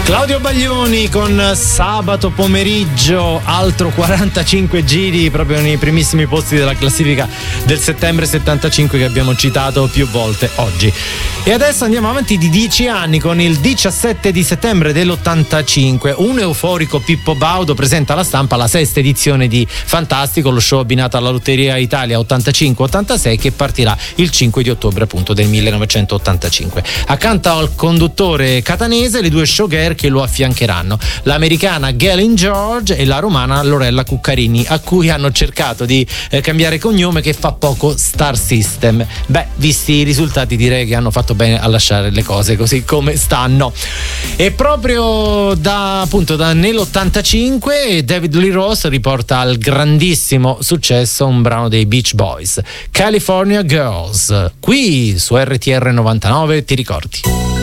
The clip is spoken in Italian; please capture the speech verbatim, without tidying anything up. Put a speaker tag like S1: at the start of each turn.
S1: Claudio Baglioni con Sabato pomeriggio, altro quarantacinque giri proprio nei primissimi posti della classifica del settembre settantacinque che abbiamo citato più volte oggi. E adesso andiamo avanti di dieci anni con il diciassette di settembre dell'ottantacinque. Un euforico Pippo Baudo presenta alla stampa la sesta edizione di Fantastico, lo show abbinato alla Lotteria Italia ottantacinque ottantasei, che partirà il cinque di ottobre appunto del millenovecentottantacinque. Accanto al conduttore catanese le due showgirl che lo affiancheranno, l'americana Galen George e la romana Lorella Cuccarini, a cui hanno cercato di eh, cambiare cognome, che fa poco Star System. Beh, visti i risultati direi che hanno fatto bene a lasciare le cose così come stanno. E proprio da appunto da nell'ottantacinque David Lee Roth riporta al grandissimo successo un brano dei Beach Boys, California Girls, qui su R T R novantanove, ti ricordi?